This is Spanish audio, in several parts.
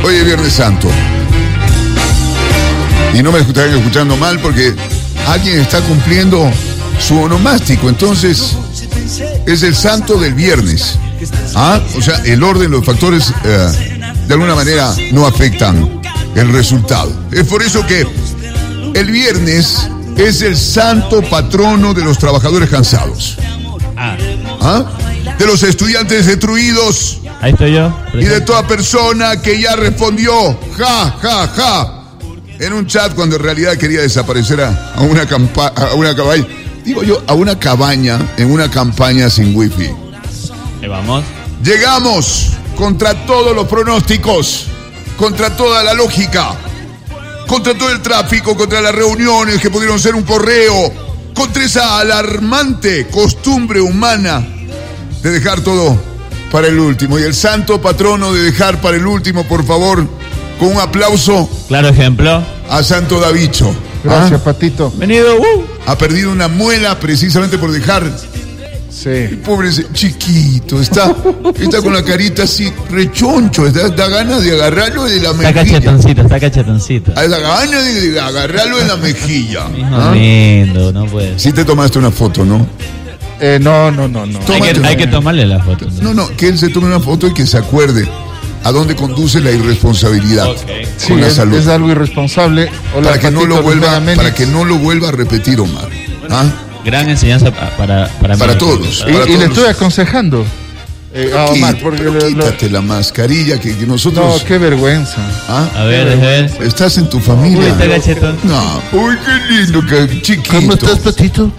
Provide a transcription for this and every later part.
Hoy es Viernes Santo. Y no me están escuchando mal porque alguien está cumpliendo su onomástico. Entonces, es el santo del viernes. O sea, el orden, los factores, de alguna manera no afectan el resultado. Es por eso que el viernes es el santo patrono de los trabajadores cansados. De los estudiantes destruidos. Ahí estoy yo. Y de toda persona que ya respondió en un chat cuando en realidad quería desaparecer a una cabaña. Digo yo, a una cabaña en una campaña sin wifi. Ahí vamos. Llegamos contra todos los pronósticos, contra toda la lógica, contra todo el tráfico, contra las reuniones que pudieron ser un correo, contra esa alarmante costumbre humana de dejar todo para el último. Y el santo patrono de dejar para el último, por favor, con un aplauso. Claro ejemplo. A Santo Davicho. Gracias, Patito. Venido. Ha perdido una muela precisamente por dejar. Sí. Pobre chiquito, está con la carita así, rechoncho, da ganas de agarrarlo de la mejilla. Está cachetoncito. Da ganas de agarrarlo de la mejilla. Hijo lindo, no puede. Sí te tomaste una foto, ¿no? No. Hay que tomarle la foto. No, que él se tome una foto y que se acuerde a dónde conduce la irresponsabilidad con la salud. Es algo irresponsable. Hola, para que no lo vuelva a repetir, Omar. Gran enseñanza para todos. Y le estoy aconsejando a Omar. Quítate la mascarilla que nosotros... No, qué vergüenza. A ver. Estás en tu familia. Uy, está gachetón. No, uy, qué lindo, chiquito. ¿Cómo estás, Patito?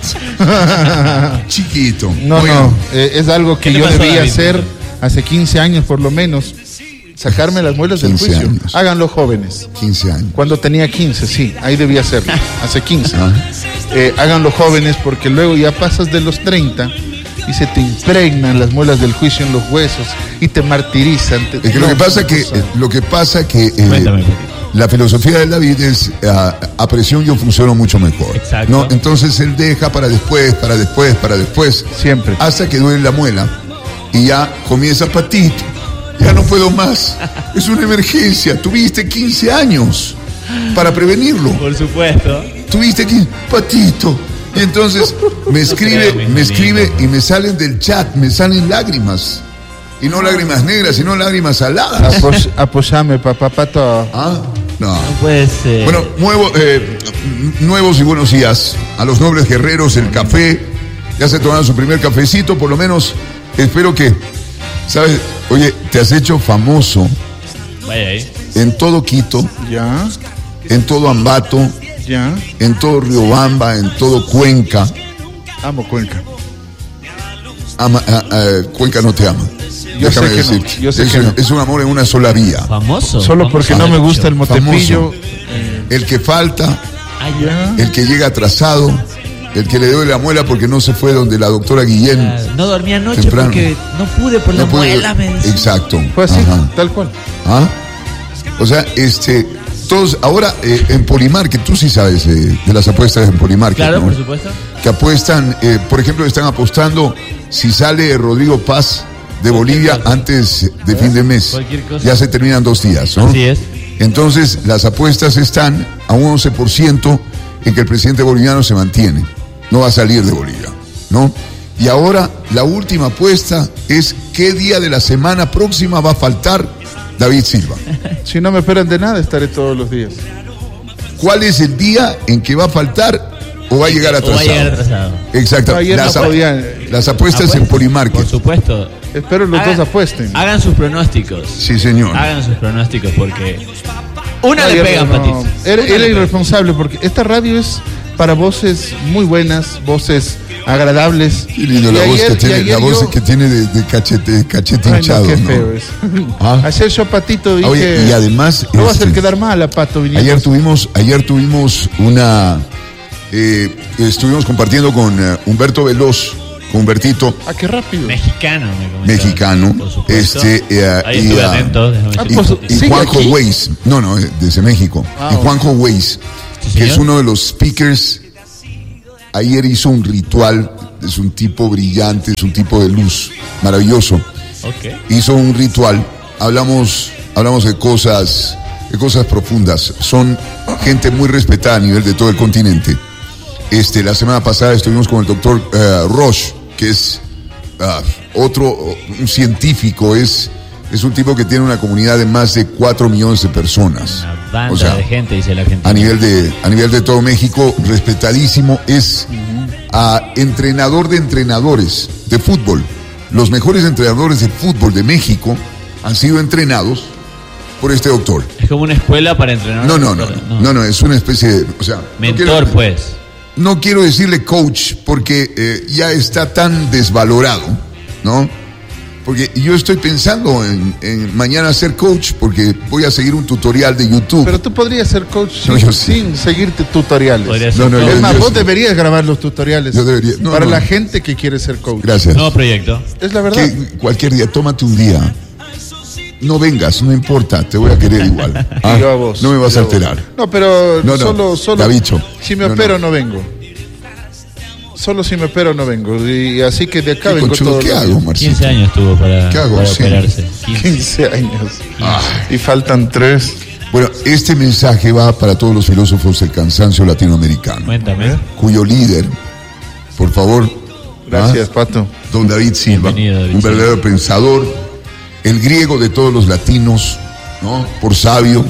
Chiquito. No, es algo que yo debía hacer hace 15 años por lo menos. Sacarme las muelas del juicio. Años. Háganlo jóvenes. 15 años. Cuando tenía 15, sí, ahí debía hacerlo. Hace 15. Háganlo jóvenes porque luego ya pasas de los 30 y se te impregnan las muelas del juicio en los huesos y te martirizan. Es que lo que pasa que la filosofía de David es a presión yo funciono mucho mejor. Exacto. ¿No? Entonces él deja para después. Siempre. Hasta que duele la muela y ya comienza Patito. Ya no puedo más. Es una emergencia. Tuviste 15 años para prevenirlo. Por supuesto. Tuviste 15. Patito. Y entonces me escribe y me salen del chat, me salen lágrimas. Y no lágrimas negras, sino lágrimas saladas. Apoyame, papá, pato. No. No puede ser. Bueno, nuevos y buenos días a los nobles guerreros del café. Ya se tomaron su primer cafecito, por lo menos espero que, ¿sabes? Oye, te has hecho famoso. Vaya ahí. En todo Quito. Ya. En todo Ambato. Ya. En todo Riobamba, en todo Cuenca. Amo Cuenca. Cuenca no te ama. Yo Déjame sé que decirte. no. Yo sé que no. Es un amor en una sola vía. Famoso. Solo porque no me gusta el motepillo. El que falta, Ya. el que llega atrasado, el que le duele la muela porque no se fue donde la doctora Guillén. No dormí anoche temprano. porque no pude por la muela, me decía. Exacto. Fue así, Ajá. tal cual. O sea, todos, ahora en Polimarket, tú sí sabes de las apuestas en Polimarket. Claro, ¿no? por supuesto. Que apuestan, por ejemplo, están apostando si sale Rodrigo Paz de Bolivia antes de fin de mes. Cualquier cosa. Ya se terminan 2 días, ¿no? Así es. Entonces, las apuestas están a un 11% en que el presidente boliviano se mantiene. No va a salir de Bolivia, ¿no? Y ahora, la última apuesta es qué día de la semana próxima va a faltar David Silva. Si no me esperan de nada, estaré todos los días. ¿Cuál es el día en que va a faltar o va a llegar atrasado? Exacto. No, ayer no podían. Las apuestas en Polimarket. Por supuesto. Espero los dos apuesten. Hagan sus pronósticos. Sí, señor. Hagan sus pronósticos porque le pegan, Patito. Era irresponsable porque esta radio es para voces muy buenas, voces agradables. Qué lindo la voz que tiene de cachete hinchado. Qué ¿no? feo es. Ayer yo, Patito, dije. Oye, y además. No va a hacer quedar mal a Pato. Ayer tuvimos una. Estuvimos compartiendo con Humberto Veloz, con Humbertito. Qué rápido. Mexicano. Por supuesto. Ahí y estuve atento. y Juanjo Weiss. No, desde México. Y Juanjo Weiss, que es uno de los speakers. Ayer hizo un ritual. Es un tipo brillante, es un tipo de luz. Maravilloso. Okay. Hizo un ritual. Hablamos hablamos de cosas profundas. Son gente muy respetada a nivel de todo el continente. La semana pasada estuvimos con el doctor Roche, que es un científico, es un tipo que tiene una comunidad de más de 4 millones de personas. Una banda de gente, dice la gente. A nivel de todo México, respetadísimo, es entrenador de entrenadores de fútbol. Los mejores entrenadores de fútbol de México han sido entrenados por este doctor. Es como una escuela para entrenar. No, es una especie de, mentor, no quiero decirle coach porque ya está tan desvalorado, ¿no? Porque yo estoy pensando en mañana ser coach porque voy a seguir un tutorial de YouTube. Pero tú podrías ser coach sin seguirte tutoriales. Vos deberías grabar los tutoriales. Yo debería. La gente que quiere ser coach. Gracias. Nuevo proyecto. Es la verdad. Cualquier día, tómate un día. No vengas, no importa, te voy a querer igual. Yo a vos. No me vas a alterar. No, pero solo. Davicho. Si me opero, no vengo. Solo si me opero no vengo. Y así que de acá vengo todo. ¿Qué hago, Marcelo? 15 años tuvo para operarse. 15 años. Y faltan 3. Bueno, este mensaje va para todos los filósofos del cansancio latinoamericano. Cuéntame. Cuyo líder, por favor. Gracias, Pato. Don David Silva. Un verdadero pensador. El griego de todos los latinos, ¿no? Por sabio.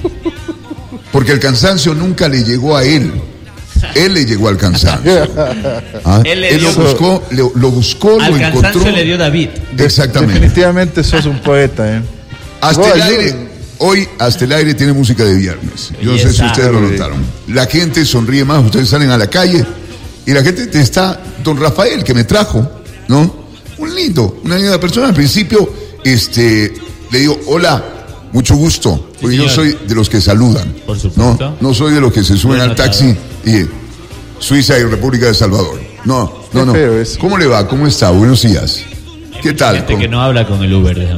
Porque el cansancio nunca le llegó a él. Él le llegó al cansancio. Él lo buscó, lo encontró. Al cansancio le dio David. Exactamente. Definitivamente sos un poeta, Hasta el aire. Hoy Hasta el Aire tiene música de viernes. Yo no sé si ustedes lo notaron. La gente sonríe más, ustedes salen a la calle y la gente está. Don Rafael, que me trajo, ¿no? Una linda persona. Al principio, le digo, hola, mucho gusto. Porque yo soy de los que saludan. Por supuesto. No soy de los que se suben al taxi y Suiza y República de Salvador. No. ¿Cómo le va? ¿Cómo está? Buenos días. ¿Qué tal? Gente que no habla con el Uber.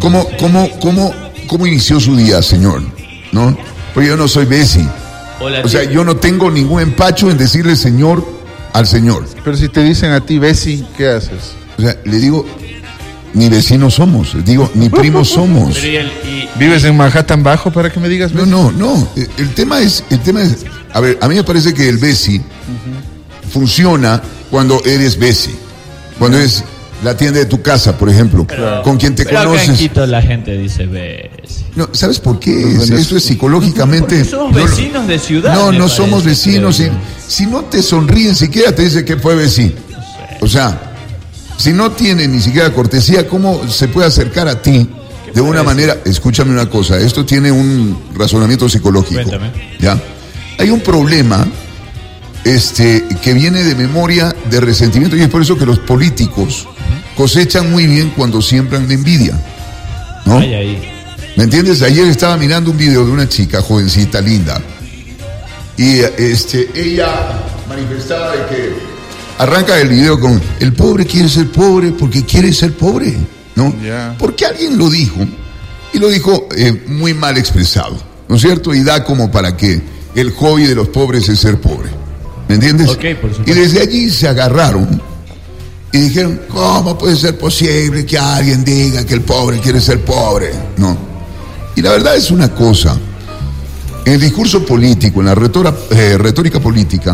¿Cómo inició su día, señor? ¿No? Porque yo no soy Bessie. Hola, yo no tengo ningún empacho en decirle señor al señor. Pero si te dicen a ti Bessie, ¿qué haces? Le digo, ni vecinos somos, ni primos somos. ¿Vives en Manhattan Bajo para que me digas Bessie? No. El tema es, a ver, a mí me parece que el Bessie funciona cuando eres Bessie. Cuando es la tienda de tu casa, por ejemplo, con quien te conoces. Acá en Quito la gente dice Bessie. No, ¿sabes por qué? Esto es psicológicamente. Porque somos vecinos de ciudad. No somos vecinos. Si no te sonríen siquiera, te dice que fue Bessie. O sea, si no tiene ni siquiera cortesía, ¿cómo se puede acercar a ti de una manera? Escúchame una cosa, esto tiene un razonamiento psicológico. Cuéntame. ¿Ya? Hay un problema que viene de memoria, de resentimiento, y es por eso que los políticos cosechan muy bien cuando siembran la envidia, ¿no? ¿Me entiendes? Ayer estaba mirando un video de una chica jovencita, linda, y ella manifestaba de que arranca el video con el pobre quiere ser pobre porque quiere ser pobre, ¿no? Yeah. Porque alguien lo dijo, y lo dijo muy mal expresado, ¿no es cierto? Y da como para que el hobby de los pobres es ser pobre, ¿me entiendes? Okay, por supuesto. Y desde allí se agarraron y dijeron, ¿cómo puede ser posible que alguien diga que el pobre quiere ser pobre? No. Y la verdad es una cosa, en el discurso político, en la retórica política,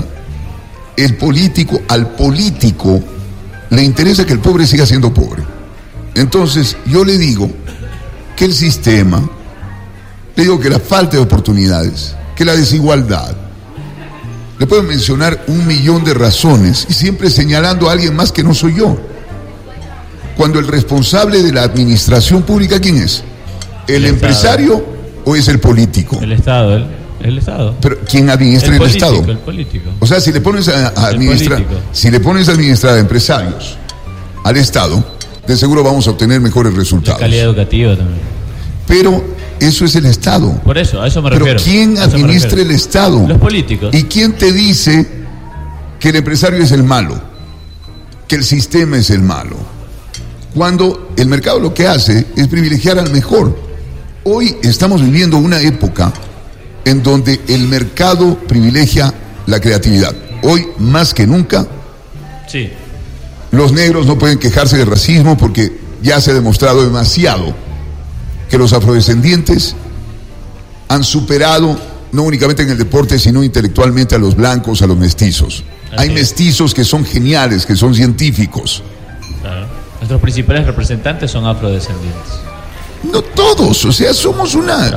al político le interesa que el pobre siga siendo pobre. Entonces yo le digo que el sistema, le digo que la falta de oportunidades, que la desigualdad, le puedo mencionar 1.000.000 de razones y siempre señalando a alguien más que no soy yo. Cuando el responsable de la administración pública, ¿quién es? ¿El empresario o es el político? El Estado, el Estado. Pero ¿quién administra el Estado? El político. O sea, si le pones a administrar a empresarios al Estado, de seguro vamos a obtener mejores resultados. La calidad educativa también. Pero eso es el Estado. Por eso, a eso me refiero. Pero ¿quién administra el Estado? Los políticos. ¿Y quién te dice que el empresario es el malo? Que el sistema es el malo. Cuando el mercado lo que hace es privilegiar al mejor. Hoy estamos viviendo una época en donde el mercado privilegia la creatividad. Hoy, más que nunca, sí, los negros no pueden quejarse de racismo porque ya se ha demostrado demasiado que los afrodescendientes han superado, no únicamente en el deporte, sino intelectualmente a los blancos, a los mestizos. Hay mestizos que son geniales, que son científicos. Claro. Nuestros principales representantes son afrodescendientes. No todos, o sea, somos una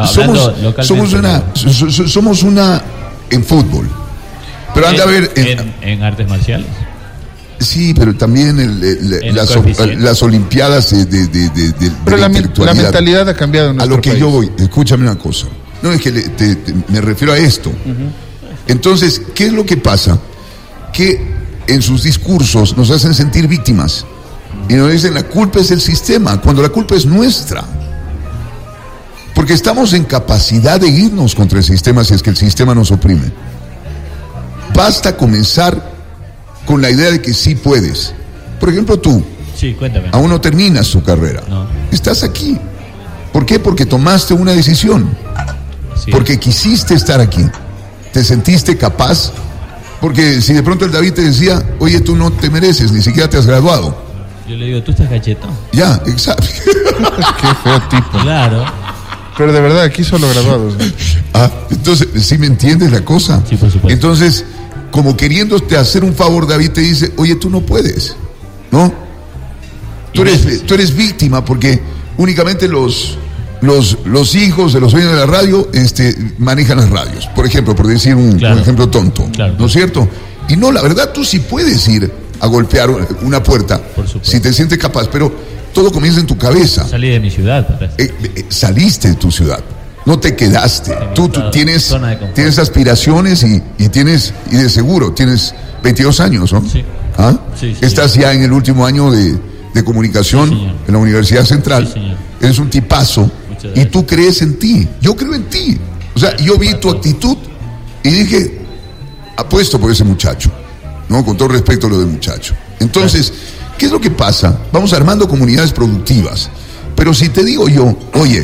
en fútbol. Pero anda a ver en artes marciales. Sí, pero también las olimpiadas pero la mentalidad ha cambiado en nuestro país. A lo que país. yo voy, escúchame una cosa. No, es que me refiero a esto. Entonces, ¿qué es lo que pasa? Que en sus discursos nos hacen sentir víctimas. Y nos dicen, la culpa es el sistema, cuando la culpa es nuestra. Porque estamos en capacidad de irnos contra el sistema si es que el sistema nos oprime. Basta comenzar con la idea de que sí puedes. Por ejemplo, tú. Sí, cuéntame. Aún no terminas tu carrera. No. Estás aquí. ¿Por qué? Porque tomaste una decisión. Sí. Porque quisiste estar aquí. Te sentiste capaz. Porque si de pronto el David te decía, oye, tú no te mereces, ni siquiera te has graduado. Yo le digo, tú estás cachetón. Ya, exacto. Qué feo tipo. Claro. Pero de verdad, aquí solo graduados. Entonces, ¿sí me entiendes la cosa? Sí, por supuesto. Entonces, como queriéndote hacer un favor, David te dice, oye, tú no puedes, ¿no? Tú eres víctima porque únicamente los hijos de los dueños de la radio manejan las radios, por ejemplo, por decir un ejemplo tonto, ¿no es cierto? Y no, la verdad, tú sí puedes ir a golpear una puerta si te sientes capaz, pero todo comienza en tu cabeza. Salí de mi ciudad. Saliste de tu ciudad. No te quedaste. Tú tienes aspiraciones y de seguro tienes 22 años, ¿no? Sí. ¿Ah? Sí, estás ya en el último año de comunicación en la Universidad Central. Sí, eres un tipazo y tú crees en ti. Yo creo en ti. O sea, yo vi tu actitud y dije, apuesto por ese muchacho, ¿no? Con todo respeto a lo del muchacho. Entonces, ¿qué es lo que pasa? Vamos armando comunidades productivas. Pero si te digo yo, oye,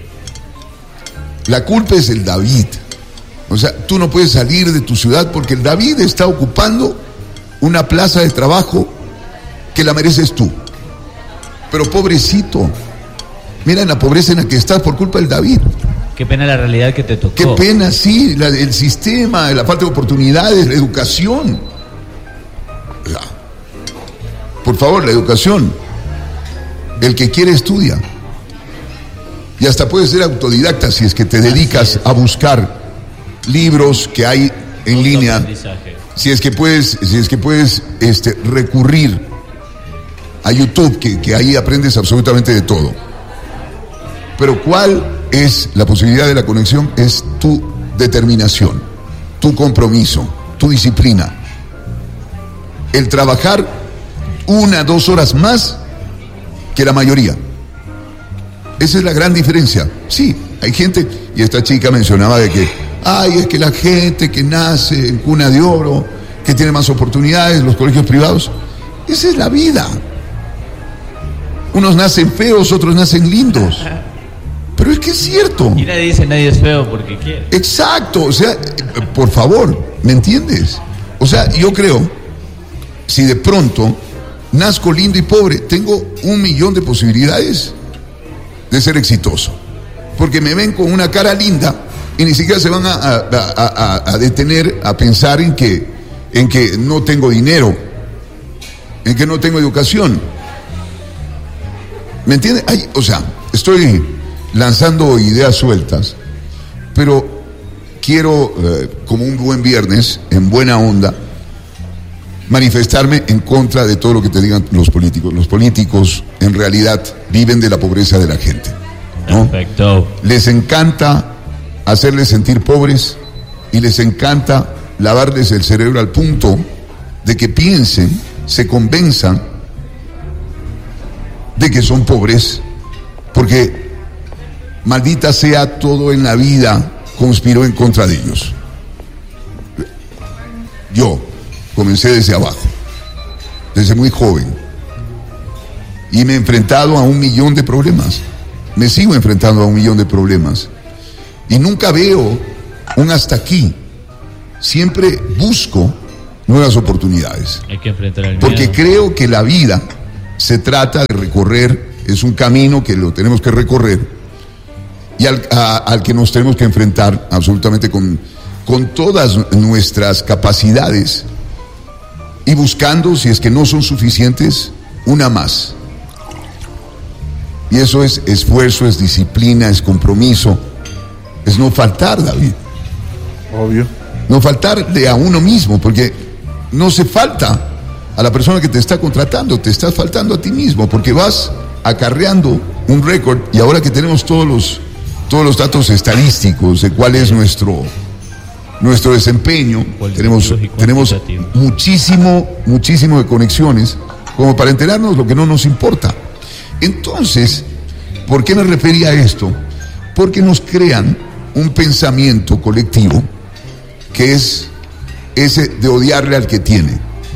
la culpa es el David. O sea, tú no puedes salir de tu ciudad porque el David está ocupando una plaza de trabajo que la mereces tú. Pero pobrecito, mira en la pobreza en la que estás por culpa del David. Qué pena la realidad que te tocó. Qué pena, sí, el sistema, la falta de oportunidades, la educación. Por favor, la educación. El que quiere estudia. Y hasta puedes ser autodidacta si es que te dedicas a buscar libros que hay en línea. Si es que puedes recurrir a YouTube, que ahí aprendes absolutamente de todo. Pero ¿cuál es la posibilidad de la conexión? Es tu determinación, tu compromiso, tu disciplina. El trabajar 1-2 horas más que la mayoría. Esa es la gran diferencia. Sí, hay gente, y esta chica mencionaba de que, es que la gente que nace en cuna de oro, que tiene más oportunidades, los colegios privados, esa es la vida. Unos nacen feos, otros nacen lindos. Pero es que es cierto. Y nadie dice nadie es feo porque quiere. Exacto, o sea, por favor, ¿me entiendes? O sea, yo creo, si de pronto nazco lindo y pobre, tengo 1.000.000 de posibilidades de ser exitoso, porque me ven con una cara linda y ni siquiera se van a detener a pensar en que no tengo dinero, en que no tengo educación. ¿Me entiendes? O sea, estoy lanzando ideas sueltas, pero quiero, como un buen viernes, en buena onda, manifestarme en contra de todo lo que te digan los políticos. Los políticos en realidad viven de la pobreza de la gente, ¿no? Perfecto. Les encanta hacerles sentir pobres y les encanta lavarles el cerebro al punto de que piensen, se convenzan de que son pobres, porque maldita sea, todo en la vida conspiró en contra de ellos. Yo comencé desde abajo, desde muy joven, y me he enfrentado a 1.000.000 de problemas. Me sigo enfrentando a 1.000.000 de problemas y nunca veo un hasta aquí. Siempre busco nuevas oportunidades. Hay que enfrentar el miedo. Porque creo que la vida se trata de recorrer, es un camino que lo tenemos que recorrer, y al que nos tenemos que enfrentar absolutamente con todas nuestras capacidades y buscando, si es que no son suficientes, una más. Y eso es esfuerzo, es disciplina, es compromiso, es no faltar, David. Obvio. No faltarle a uno mismo, porque no se falta a la persona que te está contratando, te estás faltando a ti mismo, porque vas acarreando un récord, y ahora que tenemos todos los datos estadísticos de cuál es nuestro desempeño, tenemos muchísimo de conexiones como para enterarnos lo que no nos importa. Entonces, ¿por qué me refería a esto? Porque nos crean un pensamiento colectivo que es ese de odiarle al que tiene,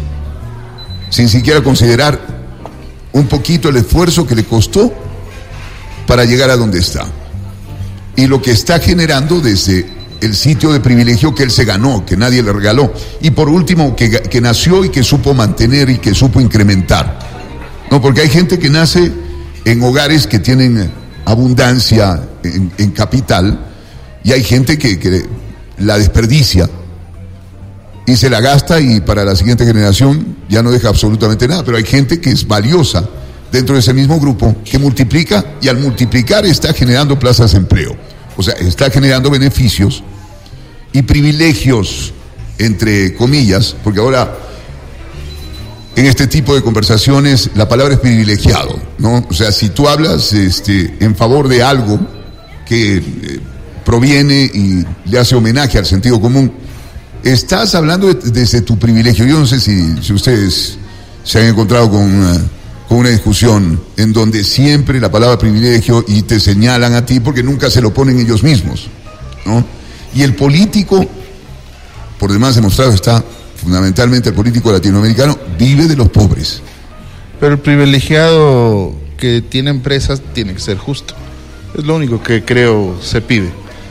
sin siquiera considerar un poquito el esfuerzo que le costó para llegar a donde está y lo que está generando desde el sitio de privilegio que él se ganó, que nadie le regaló, y por último que nació y que supo mantener y que supo incrementar. No, porque hay gente que nace en hogares que tienen abundancia en capital, y hay gente que la desperdicia y se la gasta, y para la siguiente generación ya no deja absolutamente nada. Pero hay gente que es valiosa dentro de ese mismo grupo, que multiplica, y al multiplicar está generando plazas de empleo, o sea, está generando beneficios y privilegios, entre comillas, porque ahora en este tipo de conversaciones la palabra es privilegiado, ¿no? O sea, si tú hablas en favor de algo que proviene y le hace homenaje al sentido común, estás hablando desde tu privilegio. Yo no sé si ustedes se han encontrado con una discusión en donde siempre la palabra privilegio y te señalan a ti porque nunca se lo ponen ellos mismos, ¿no? Y el político, por demás demostrado está, fundamentalmente el político latinoamericano, vive de los pobres. Pero el privilegiado que tiene empresas tiene que ser justo. Es lo único que creo se pide.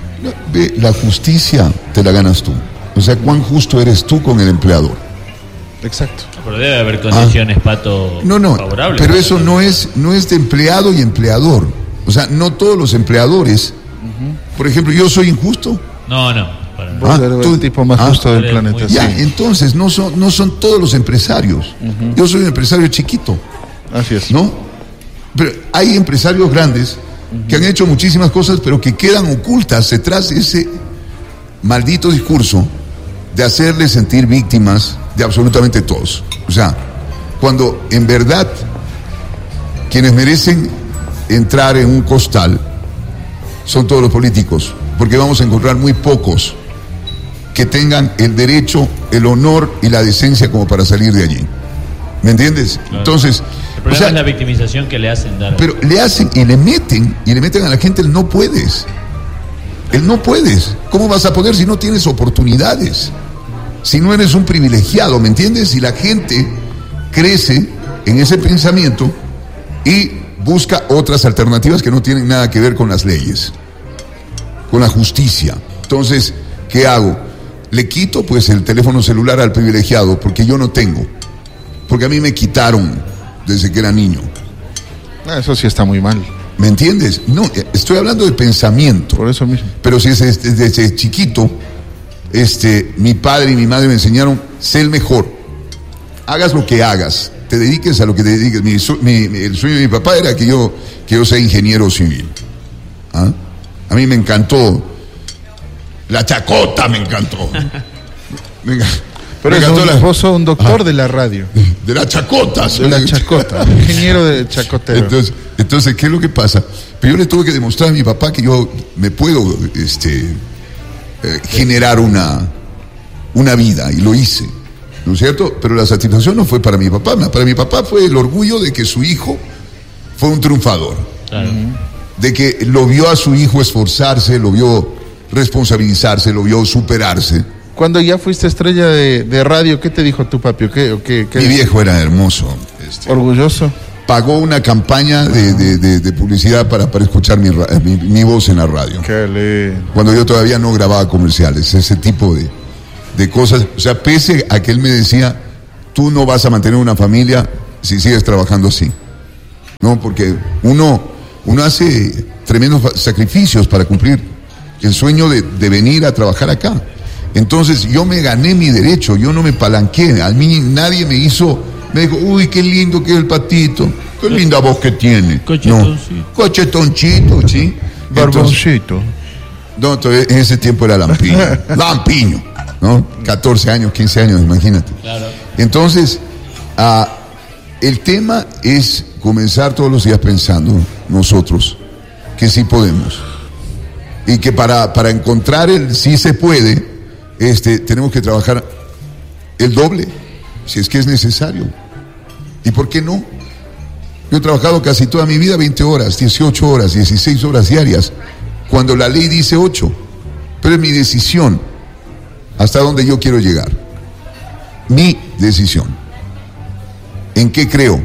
La justicia te la ganas tú. O sea, ¿cuán justo eres tú con el empleador? Exacto. Pero debe haber condiciones, Pato, favorables. Pero eso no es de empleado y empleador. O sea, no todos los empleadores. Por ejemplo, ¿yo soy injusto? No. Vos eres el tipo más justo del planeta. Ya, sí. Entonces no son todos los empresarios. Yo soy un empresario chiquito. Así es. ¿No? Pero hay empresarios grandes que han hecho muchísimas cosas, pero que quedan ocultas detrás de ese maldito discurso de hacerles sentir víctimas de absolutamente todos. O sea, cuando en verdad quienes merecen entrar en un costal son todos los políticos, porque vamos a encontrar muy pocos que tengan el derecho, el honor y la decencia como para salir de allí. ¿Me entiendes? Claro. Entonces, el problema es la victimización que le hacen dar. Pero le hacen y le meten a la gente el no puedes. El no puedes. ¿Cómo vas a poder si no tienes oportunidades? Si no eres un privilegiado, ¿me entiendes? Y la gente crece en ese pensamiento y busca otras alternativas que no tienen nada que ver con las leyes, con la justicia. Entonces, ¿qué hago? Le quito pues el teléfono celular al privilegiado porque yo no tengo, porque a mí me quitaron desde que era niño. Eso sí está muy mal. ¿Me entiendes? No, estoy hablando de pensamiento. Por eso mismo. Pero si desde chiquito, mi padre y mi madre me enseñaron, sé el mejor. Hagas lo que hagas, te dediques a lo que te dediques. El sueño de mi papá era que yo sea ingeniero civil. ¿Ah? A mí me encantó. La chacota me encantó. Pero es un esposo, un doctor de la radio. De la chacota. De la chacota. Ingeniero de chacotero. Entonces, ¿qué es lo que pasa? Pero yo le tuve que demostrar a mi papá que yo me puedo generar una vida, y lo hice, ¿no es cierto? Pero la satisfacción no fue para mi papá. Para mi papá fue el orgullo de que su hijo fue un triunfador. Claro. De que lo vio a su hijo esforzarse, lo vio responsabilizarse, lo vio superarse. Cuando ya fuiste estrella de radio, ¿qué te dijo tu papi? ¿Qué? Mi viejo era hermoso. ¿Orgulloso? Pagó una campaña de publicidad para escuchar mi voz en la radio. Cuando yo todavía no grababa comerciales, ese tipo de cosas. O sea, pese a que él me decía, tú no vas a mantener una familia si sigues trabajando así. No, porque uno Uno hace tremendos sacrificios para cumplir el sueño de venir a trabajar acá. Entonces yo me gané mi derecho, yo no me palanqué, a mí nadie me dijo, uy, qué lindo que es el Patito, qué linda voz que tiene. Cochetoncito, ¿sí? Barboncito. No, en ese tiempo era Lampiño, ¿no? 14 años, 15 años, imagínate. Claro. Entonces, el tema es comenzar todos los días pensando nosotros que sí podemos. Y que para encontrar el sí se puede, tenemos que trabajar el doble, si es que es necesario. ¿Y por qué no? Yo he trabajado casi toda mi vida 20 horas, 18 horas, 16 horas diarias, cuando la ley dice 8. Pero es mi decisión hasta dónde yo quiero llegar. Mi decisión. ¿En qué creo?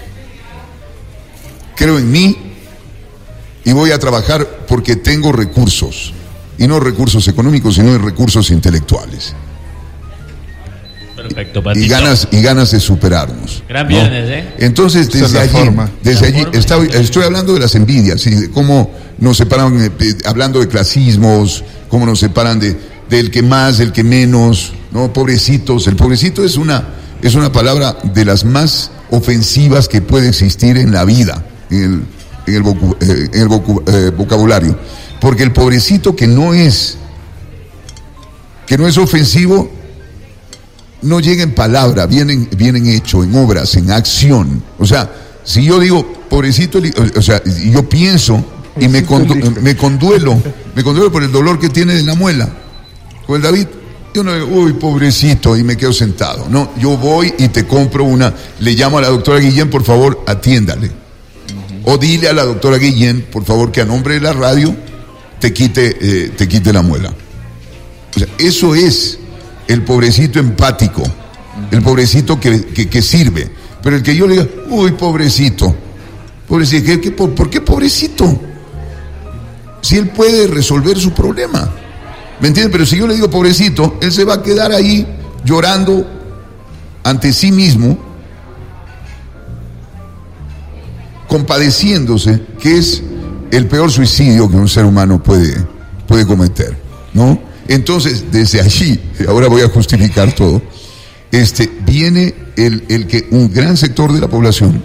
Creo en mí y voy a trabajar porque tengo recursos. Y no recursos económicos, sino recursos intelectuales. Perfecto, Patito. Y ganas de superarnos. Gran viernes, ¿no? Entonces, desde allí estoy hablando de las envidias, ¿sí? De cómo nos separan, hablando de clasismos, cómo nos separan del que más, del que menos, ¿no? Pobrecitos. El pobrecito es una palabra de las más ofensivas que puede existir en la vida, en el vocabulario. Porque el pobrecito que no es ofensivo, no llega en palabra, vienen hecho, en obras, en acción. O sea, si yo digo pobrecito, o sea, yo pienso y me conduelo por el dolor que tiene de la muela. Con el David, yo no digo, uy, pobrecito, y me quedo sentado. No, yo voy y te compro le llamo a la doctora Guillén, por favor, atiéndale. O dile a la doctora Guillén, por favor, que a nombre de la radio te quite la muela. O sea, eso es el pobrecito empático, el pobrecito que sirve. Pero el que yo le diga, uy, pobrecito, ¿por qué pobrecito? Si él puede resolver su problema, ¿me entiendes? Pero si yo le digo pobrecito, él se va a quedar ahí llorando ante sí mismo, compadeciéndose, que es el peor suicidio que un ser humano puede cometer, ¿no? Entonces, desde allí, ahora voy a justificar todo, viene el que un gran sector de la población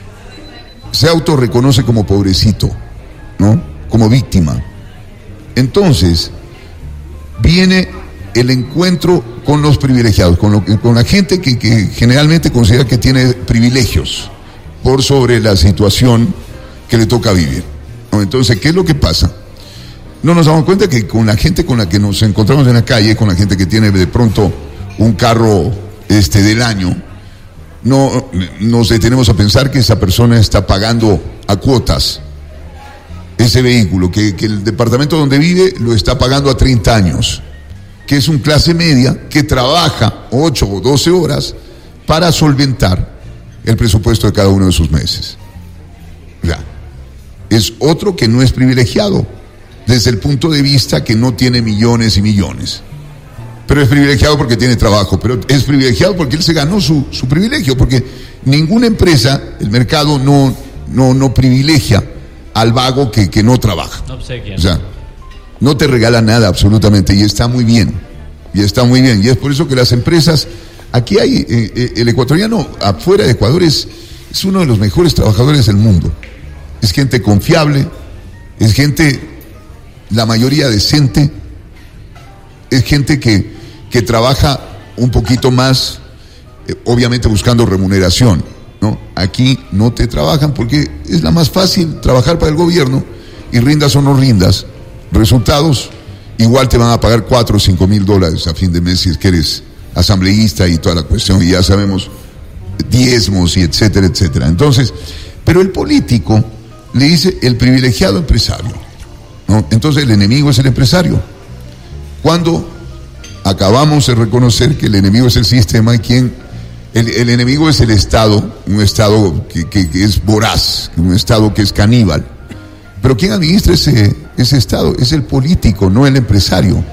se autorreconoce como pobrecito, ¿no? Como víctima. Entonces, viene el encuentro con los privilegiados, con la gente que generalmente considera que tiene privilegios por sobre la situación que le toca vivir, ¿no? Entonces, ¿qué es lo que pasa? No nos damos cuenta que con la gente con la que nos encontramos en la calle, con la gente que tiene de pronto un carro del año, no nos detenemos a pensar que esa persona está pagando a cuotas ese vehículo, que el departamento donde vive lo está pagando a 30 años, que es un clase media que trabaja 8 o 12 horas para solventar el presupuesto de cada uno de sus meses. Ya. Es otro que no es privilegiado desde el punto de vista que no tiene millones y millones, pero es privilegiado porque tiene trabajo, pero es privilegiado porque él se ganó su privilegio, porque ninguna empresa, el mercado no privilegia al vago que no trabaja. O sea, no te regala nada absolutamente, y está muy bien, y es por eso que las empresas, aquí hay, el ecuatoriano afuera de Ecuador es uno de los mejores trabajadores del mundo, es gente confiable, es gente, la mayoría decente, es gente que trabaja un poquito más, obviamente buscando remuneración, ¿no? Aquí no te trabajan porque es la más fácil trabajar para el gobierno, y rindas o no rindas, resultados, igual te van a pagar $4 o $5 mil a fin de mes si es que eres asambleísta y toda la cuestión, y ya sabemos, diezmos y etcétera, etcétera. Entonces, pero el político le dice el privilegiado empresario, ¿no? Entonces el enemigo es el empresario. Cuando acabamos de reconocer que el enemigo es el sistema, y el enemigo es el Estado, un Estado que es voraz, un Estado que es caníbal. Pero ¿quién administra ese Estado? Es el político, no el empresario.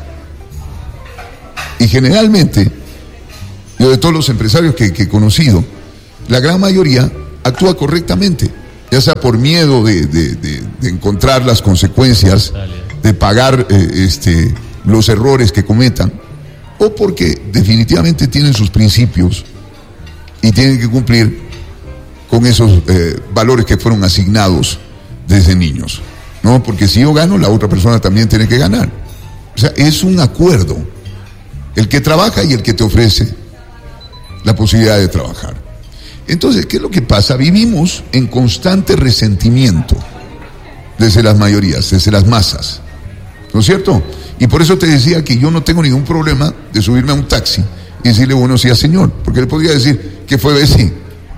Y generalmente, yo de todos los empresarios que he conocido, la gran mayoría actúa correctamente. ya sea por miedo de encontrar las consecuencias, de pagar los errores que cometan, o porque definitivamente tienen sus principios y tienen que cumplir con esos valores que fueron asignados desde niños, ¿no? Porque si yo gano, la otra persona también tiene que ganar. O sea, es un acuerdo, el que trabaja y el que te ofrece la posibilidad de trabajar. Entonces, ¿qué es lo que pasa? Vivimos en constante resentimiento desde las mayorías, desde las masas, ¿no es cierto? Y por eso te decía que yo no tengo ningún problema de subirme a un taxi y decirle buenos días, señor, porque le podría decir que fue Bessi.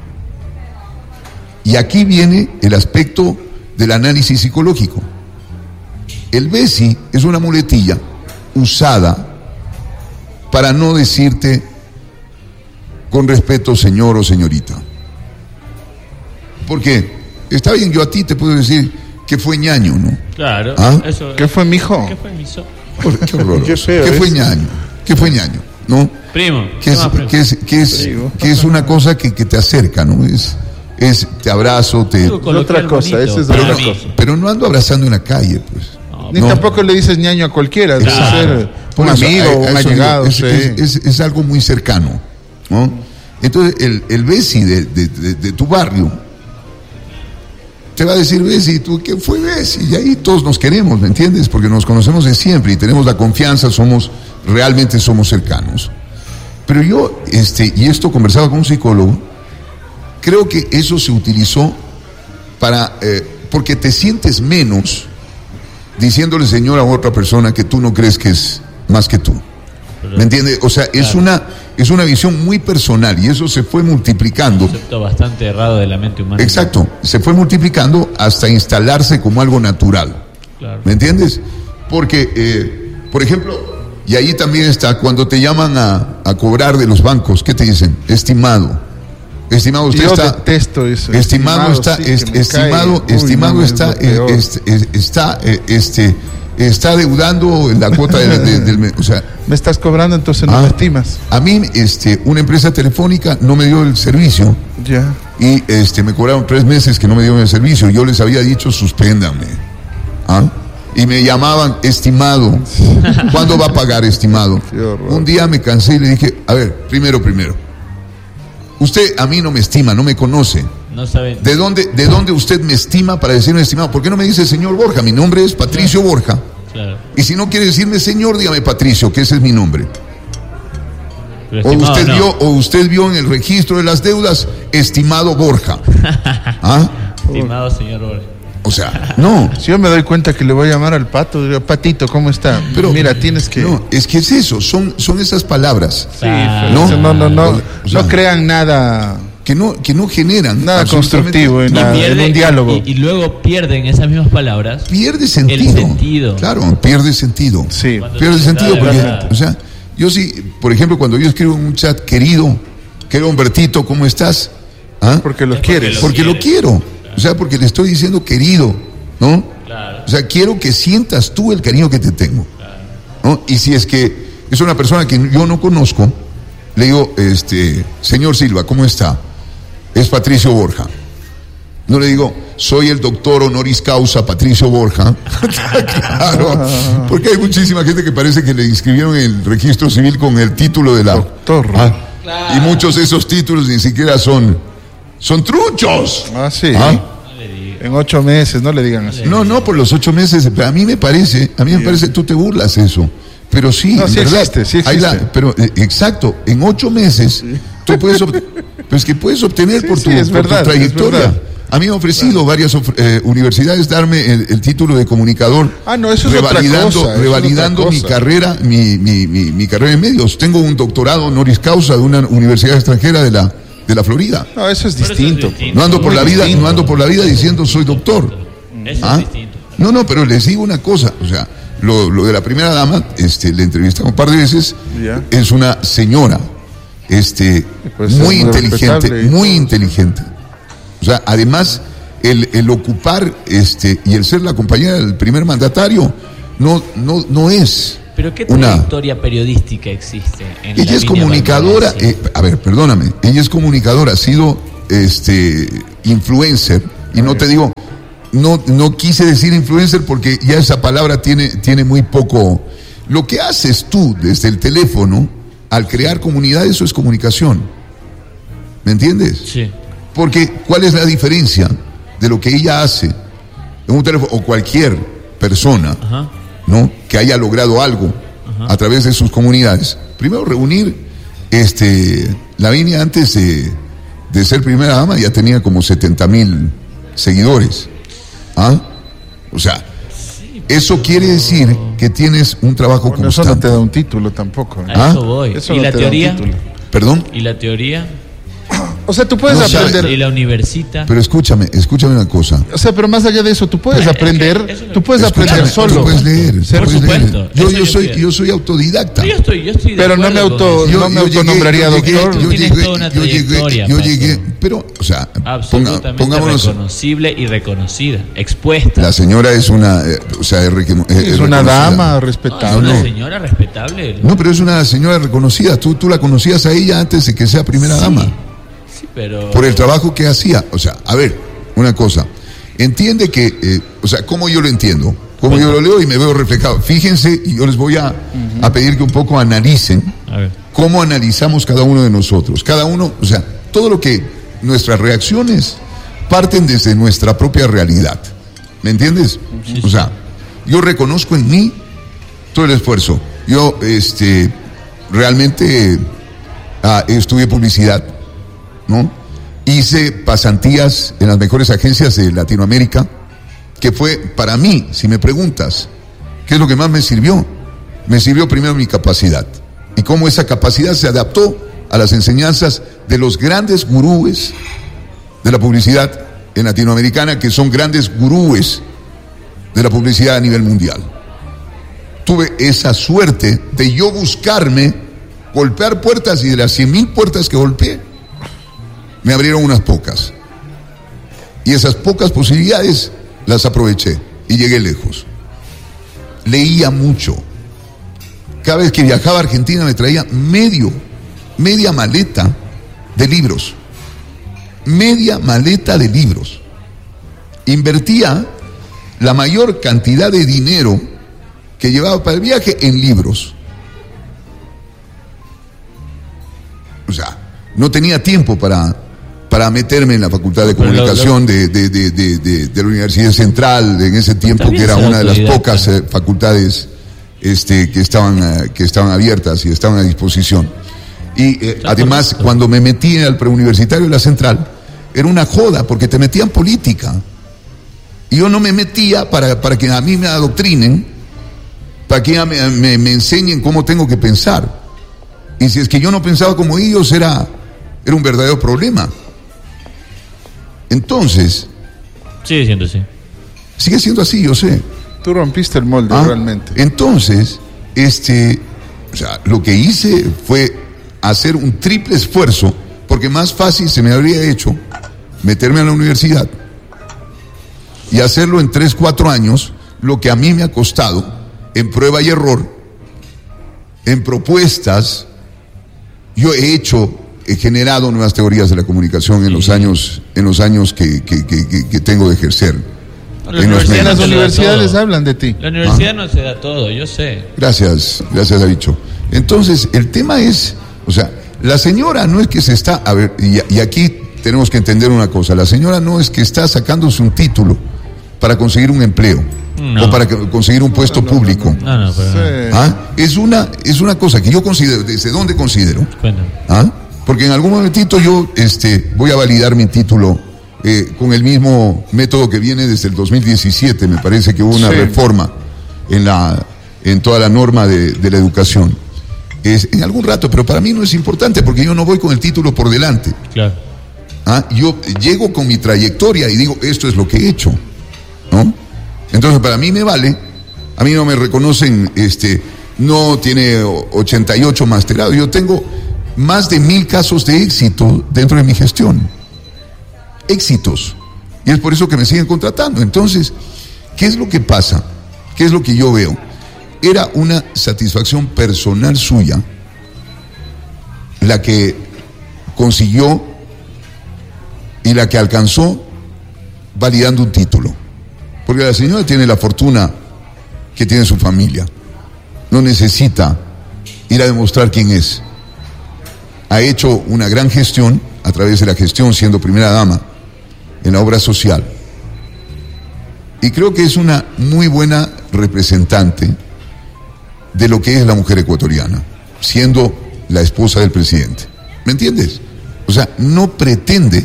Y aquí viene el aspecto del análisis psicológico. El Bessi es una muletilla usada para no decirte con respeto señor o señorita. Porque está bien, yo a ti te puedo decir que fue ñaño, ¿no? Claro. ¿Ah? Eso, ¿Qué fue, mijo? ¿Qué fue, miso? Qué horroroso. Qué feo ¿Qué fue es. ñaño? ¿Qué fue ñaño? ¿No? Primo. Que es una cosa que te acerca, ¿no? Es te abrazo, te... Algo coloquial otra cosa, bonito esa es para otra mí. cosa. Pero no ando abrazando en la calle, pues. Ni No. tampoco le dices ñaño a cualquiera, debe Claro. ser Por un eso, amigo, a un eso allegado. digo, Sí. es algo muy cercano, ¿no? Entonces, el Bessi de tu barrio te va a decir, Bessi, ¿tú qué fue Bessi? Y ahí todos nos queremos, ¿me entiendes? Porque nos conocemos de siempre y tenemos la confianza, realmente somos cercanos. Pero yo, y esto conversaba con un psicólogo, creo que eso se utilizó porque te sientes menos diciéndole señor a otra persona que tú no crees que es más que tú. ¿Me entiendes? O sea, es una visión muy personal y eso se fue multiplicando. Un concepto bastante errado de la mente humana. Exacto, se fue multiplicando hasta instalarse como algo natural. Claro. ¿Me entiendes? Porque, por ejemplo, y ahí también está, cuando te llaman a cobrar de los bancos, ¿qué te dicen? Estimado. Estimado, usted Yo está... detesto eso. Estimado está, sí, que me estimado, cae. Uy, estimado no, está, es lo peor. está deudando la cuota del mes. O sea, Me estás cobrando, entonces no me estimas. a mí, una empresa telefónica no me dio el servicio Ya. y me cobraron 3 meses que no me dieron el servicio. Yo les había dicho, suspéndame. ¿Ah? Y me llamaban, estimado. ¿Cuándo va a pagar, estimado? Qué horror. Un día me cansé y le dije, a ver, primero. Usted a mí no me estima, no me conoce. No saben. ¿De dónde usted me estima para decirme estimado? ¿Por qué no me dice señor Borja? Mi nombre es Patricio Borja. Claro. Y si no quiere decirme señor, dígame Patricio, que ese es mi nombre. Pero O estimado, usted vio en el registro de las deudas, estimado Borja. ¿Ah? Estimado señor Borja. O sea, no. Si yo me doy cuenta que le voy a llamar al pato, digo, Patito, ¿cómo está? Pero Mira, tienes que... No, es que es eso, son esas palabras Sí, ¿no? no O sea, crean nada que no generan Nada absolutamente- constructivo en No, en un diálogo. Y luego pierden esas mismas palabras. pierde sentido. El sentido. Claro, pierde sentido. Sí. Cuando Pierde se sentido da porque, verdad. o sea, yo sí, por ejemplo, cuando yo escribo en un chat, querido Humbertito, ¿cómo estás? ¿Ah? Porque lo Es quieres. Porque lo quiero. O sea, porque le estoy diciendo querido, ¿no? Claro. O sea, quiero que sientas tú el cariño que te tengo, ¿no? Y si es que es una persona que yo no conozco, le digo, señor Silva, ¿cómo está? Es Patricio Borja. No le digo, soy el doctor honoris causa Patricio Borja. Claro, porque hay muchísima gente que parece que le inscribieron en el registro civil con el título de la... Doctor. Y muchos de esos títulos ni siquiera son truchos. Ah, sí. ¿Ah? En 8 meses, no le digan así. No, por los 8 meses, pero a mí me parece, tú te burlas eso. Pero sí, No, en sí verdad, existe, sí hay existe. pero exacto, en 8 meses tú puedes, pero es que puedes obtener Sí, por sí, tu, es por tu verdad, es trayectoria. verdad. A mí me han ofrecido varias universidades darme el título de comunicador. Ah, no, eso es otra cosa, eso es revalidando otra mi cosa. carrera, mi carrera en medios. Tengo un doctorado honoris causa de una universidad extranjera de la Florida. No, eso es Pero eso es distinto. distinto. No ando por Muy la vida, distinto. no ando por la vida diciendo soy doctor. Eso ¿Ah? es distinto. No, pero les digo una cosa, o sea, lo de la primera dama, le entrevistamos un par de veces, Ya. es una señora, puede ser muy muy inteligente, respetable y muy todo. inteligente. O sea, además, el ocupar, y el ser la compañera del primer mandatario, no es Pero ¿qué una... trayectoria periodística existe en la Ella es línea comunicadora, valdense? a ver, perdóname, ella es comunicadora, ha sido influencer Y no te digo, no quise decir influencer porque ya esa palabra tiene muy poco. Lo que haces tú desde el teléfono al crear comunidad, eso es comunicación. ¿Me entiendes? Sí. Porque ¿cuál es la diferencia de lo que ella hace en un teléfono o cualquier persona, Ajá. ¿no?, que haya logrado algo a través de sus comunidades? Primero, reunir, Lavinia antes de ser primera dama ya tenía como 70,000 seguidores. ¿Ah? O sea, eso quiere decir que tienes un trabajo Bueno, eso constante. no te da un título tampoco. A eso ¿Ah? voy. Eso ¿Y no la te da un teoría? título. ¿Perdón? ¿Y la teoría? O sea, tú puedes No sabe. aprender. ¿Y la universita? Pero escúchame una cosa. O sea, pero más allá de eso, tú puedes aprender. eso es lo Tú que- puedes Escúchame, aprender solo. tú puedes leer. Por puedes leer. supuesto, Yo eso yo quiero. soy autodidacta. Yo estoy de Pero no me acuerdo con eso. no me autonombraría doctor. Tú tienes toda una trayectoria, yo Paco. llegué, pero, o sea, Absolutamente pongámonos. reconocible y reconocida, expuesta. La señora es una, Es una reconocida. dama No, es respetable. una señora respetable. No, pero es una señora reconocida. Tú la conocías a ella antes de que sea primera dama. Sí, pero... Por el trabajo que hacía. O sea, a ver, una cosa. Entiende que, o sea, ¿cómo yo lo entiendo? Como yo lo leo y me veo reflejado. Fíjense, y yo les voy a pedir que un poco analicen A ver. cómo analizamos cada uno de nosotros. Cada uno, o sea, todo lo que nuestras reacciones parten desde nuestra propia realidad. ¿Me entiendes? O sea, yo reconozco en mí todo el esfuerzo. Yo, realmente estudié publicidad, ¿no? Hice pasantías en las mejores agencias de Latinoamérica, que fue para mí, si me preguntas, ¿qué es lo que más me sirvió? Me sirvió primero mi capacidad y cómo esa capacidad se adaptó a las enseñanzas de los grandes gurúes de la publicidad en Latinoamericana, que son grandes gurúes de la publicidad a nivel mundial. Tuve esa suerte de yo buscarme, golpear puertas, y de las 100,000 puertas que golpeé, me abrieron unas pocas. Y esas pocas posibilidades las aproveché y llegué lejos. Leía mucho. Cada vez que viajaba a Argentina me traía media maleta de libros. Media maleta de libros. Invertía la mayor cantidad de dinero que llevaba para el viaje en libros. O sea, no tenía tiempo para meterme en la Facultad de Comunicación de la Universidad Central, en ese tiempo, que era una de las pocas facultades que estaban abiertas y estaban a disposición. Y además, cuando me metí en el preuniversitario de la Central, era una joda, porque te metían política. Y yo no me metía para que a mí me adoctrinen, para que me enseñen cómo tengo que pensar. Y si es que yo no pensaba como ellos, era un verdadero problema. Entonces, Sigue siendo así. sigue siendo así, yo sé. Tú rompiste el molde realmente. Entonces, o sea, lo que hice fue hacer un triple esfuerzo, porque más fácil se me habría hecho meterme a la universidad y hacerlo en 3-4 años, lo que a mí me ha costado en prueba y error, en propuestas. Yo he generado nuevas teorías de la comunicación en los años que tengo de ejercer. Las En los En medios. las no se da universidades todo. hablan de ti. La universidad no se da todo, yo sé. Gracias, Davicho. Entonces, el tema es, o sea, la señora no es que se está, a ver, y aquí tenemos que entender una cosa, la señora no es que está sacándose un título para conseguir un empleo, No. o para conseguir un puesto público. No, pero... Sí. ¿Ah? Es una cosa que yo considero, ¿desde dónde considero? Cuéntame. ¿Ah? Porque en algún momentito yo voy a validar mi título con el mismo método que viene desde el 2017. Me parece que hubo una Sí. reforma en toda la norma de la educación. En algún rato, pero para mí no es importante, porque yo no voy con el título por delante. Claro. ¿Ah? Yo llego con mi trayectoria y digo, esto es lo que he hecho, ¿no? Entonces, para mí me vale. A mí no me reconocen, no tiene 88 masterados. Yo tengo más de 1,000 casos de éxito dentro de mi gestión. Éxitos. Y es por eso que me siguen contratando. Entonces, ¿qué es lo que pasa? ¿Qué es lo que yo veo? Era una satisfacción personal suya la que consiguió y la que alcanzó validando un título. Porque la señora tiene la fortuna que tiene su familia. No necesita ir a demostrar quién es. Ha hecho una gran gestión a través de la gestión siendo primera dama en la obra social. Y creo que es una muy buena representante de lo que es la mujer ecuatoriana, siendo la esposa del presidente. ¿Me entiendes? O sea, no pretende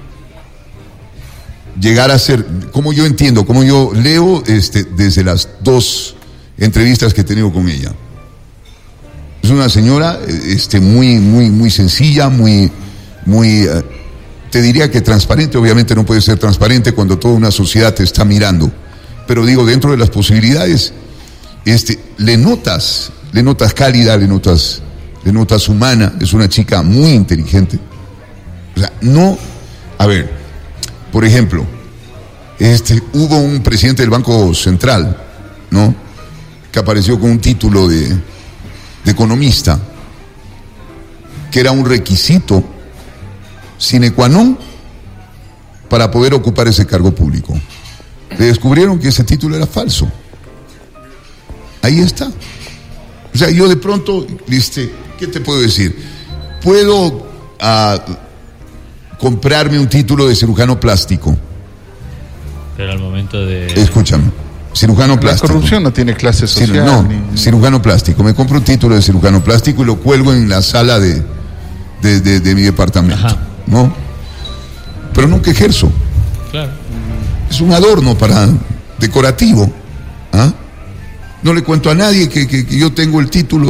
llegar a ser, como yo entiendo, como yo leo desde las 2 entrevistas que he tenido con ella. Es una señora muy sencilla, muy te diría que transparente. Obviamente no puede ser transparente cuando toda una sociedad te está mirando, pero digo, dentro de las posibilidades, le notas cálida, le notas humana. Es una chica muy inteligente. O sea, no, a ver, por ejemplo, hubo un presidente del Banco Central, ¿no?, que apareció con un título de economista, que era un requisito sine qua non para poder ocupar ese cargo público. Le descubrieron que ese título era falso. Ahí está. O sea, yo de pronto, ¿qué te puedo decir? Puedo comprarme un título de cirujano plástico. Pero al momento de... Escúchame, cirujano plástico. La corrupción no tiene clase social. Cirujano plástico. Me compro un título de cirujano plástico y lo cuelgo en la sala de mi departamento. Ajá. ¿No? Pero nunca ejerzo. Claro. Es un adorno decorativo. ¿Ah? No le cuento a nadie que yo tengo el título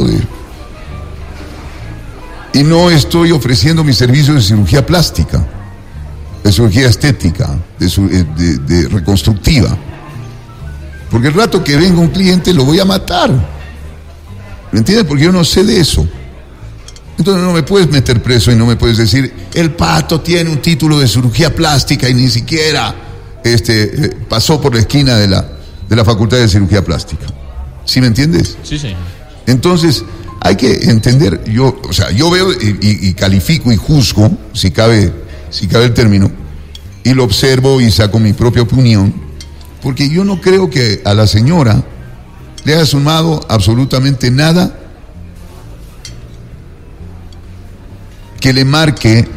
y no estoy ofreciendo mis servicios de cirugía plástica, de cirugía estética, de reconstructiva. Porque el rato que venga un cliente lo voy a matar. ¿Me entiendes? Porque yo no sé de eso. Entonces no me puedes meter preso y no me puedes decir, el Pato tiene un título de cirugía plástica y ni siquiera pasó por la esquina de la Facultad de Cirugía Plástica. ¿Sí me entiendes? Sí, sí. Entonces, hay que entender, yo veo y califico y juzgo, si cabe el término, y lo observo y saco mi propia opinión, porque yo no creo que a la señora le haya sumado absolutamente nada que le marque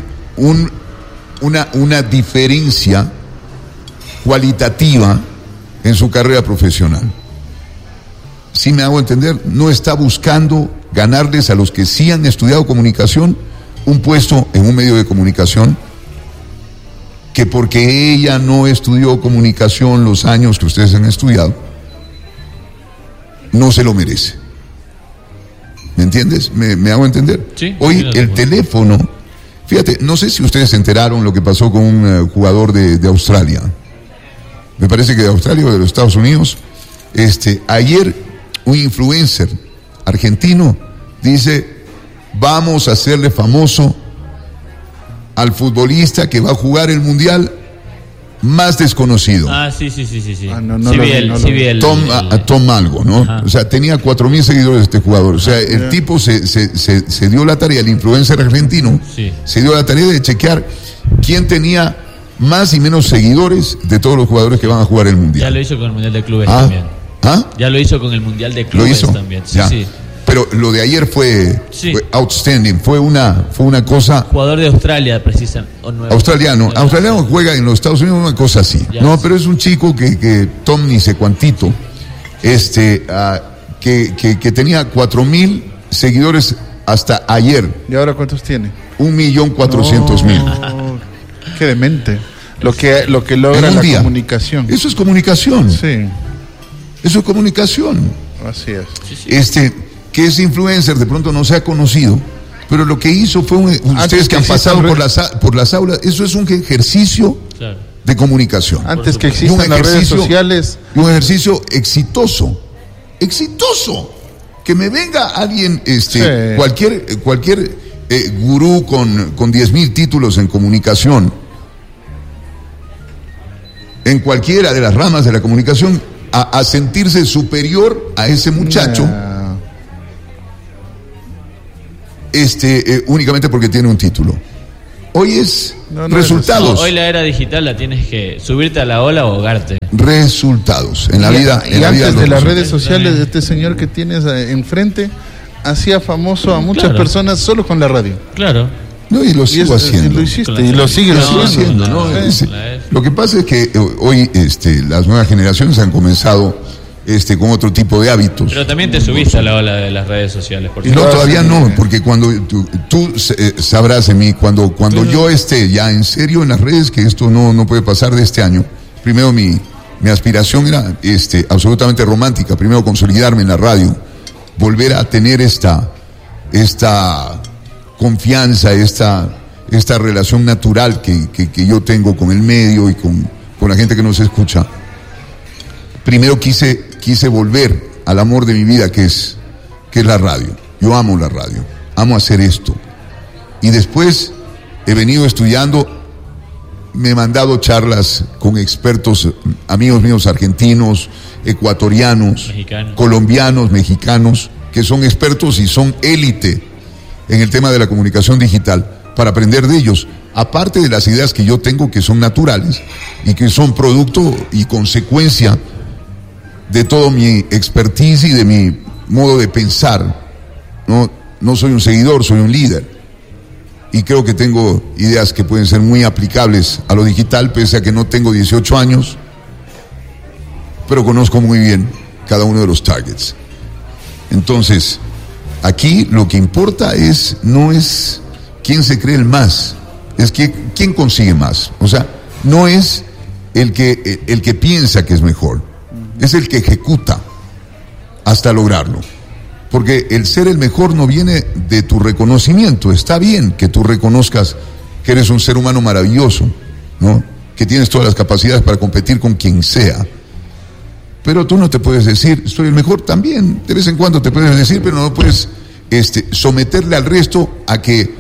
una diferencia cualitativa en su carrera profesional. Si me hago entender, no está buscando ganarles a los que sí han estudiado comunicación un puesto en un medio de comunicación, que porque ella no estudió comunicación los años que ustedes han estudiado, no se lo merece. ¿Me entiendes? ¿Me hago entender? Sí, hoy el teléfono, fíjate, no sé si ustedes se enteraron lo que pasó con un jugador de Australia. Me parece que de Australia o de los Estados Unidos. Ayer un influencer argentino dice, vamos a hacerle famoso al futbolista que va a jugar el mundial más desconocido. Ah, sí. No Tom algo, ¿no? Ajá. O sea, tenía 4,000 seguidores este jugador. O sea, el tipo se dio la tarea, el influencer argentino, sí, se dio la tarea de chequear quién tenía más y menos seguidores de todos los jugadores que van a jugar el mundial. Ya lo hizo con el mundial de clubes también. Ya lo hizo con el mundial de clubes también. Sí, sí. Pero lo de ayer fue outstanding, fue una cosa. Jugador de Australia, precisamente. Australiano juega en los Estados Unidos, una cosa así. Ya, no, sí. pero es un chico que Tom ni sé cuantito, que tenía 4,000 seguidores hasta ayer. ¿Y ahora cuántos tiene? 1,400,000. No, qué demente. Lo que logra la comunicación. Eso es comunicación. Sí. Eso es comunicación. Así es. Sí. Que ese influencer de pronto no se ha conocido, pero lo que hizo fue ustedes que han pasado por las aulas, eso es un ejercicio de comunicación. Antes que existan las redes sociales. Un ejercicio exitoso. Que me venga alguien, cualquier gurú con 10,000 títulos en comunicación, en cualquiera de las ramas de la comunicación, a sentirse superior a ese muchacho. Únicamente porque tiene un título. Hoy es resultados. No, hoy la era digital la tienes que subirte a la ola o ahogarte. Resultados en la vida. Y antes de las redes sociales, este señor que tienes enfrente hacía famoso a muchas personas solo con la radio. Claro. No, y lo sigo haciendo. Y lo hiciste, y lo sigues haciendo. ¿no? Lo que pasa es que hoy las nuevas generaciones han comenzado con otro tipo de hábitos. Pero también te subiste a la ola de las redes sociales. No, todavía no, porque cuando tú sabrás de mí, cuando yo esté ya en serio en las redes, que esto no puede pasar de este año. Primero mi aspiración era absolutamente romántica, primero consolidarme en la radio, volver a tener esta confianza, esta relación natural que yo tengo con el medio y con la gente que nos escucha. Primero quise volver al amor de mi vida, que es la radio. Yo amo la radio, amo hacer esto. Y después he venido estudiando, me he mandado charlas con expertos, amigos míos argentinos, ecuatorianos, colombianos, mexicanos, que son expertos y son élite en el tema de la comunicación digital, para aprender de ellos, aparte de las ideas que yo tengo, que son naturales y que son producto y consecuencia de todo mi expertise y de mi modo de pensar. No soy un seguidor, soy un líder. Y creo que tengo ideas que pueden ser muy aplicables a lo digital, pese a que no tengo 18 años, pero conozco muy bien cada uno de los targets. Entonces, aquí lo que importa no es quién se cree el más, es quién consigue más. O sea, no es el que piensa que es mejor, es el que ejecuta hasta lograrlo. Porque el ser el mejor no viene de tu reconocimiento. Está bien que tú reconozcas que eres un ser humano maravilloso, ¿no? Que tienes todas las capacidades para competir con quien sea. Pero tú no te puedes decir, soy el mejor. También, de vez en cuando te puedes decir, pero no puedes someterle al resto a que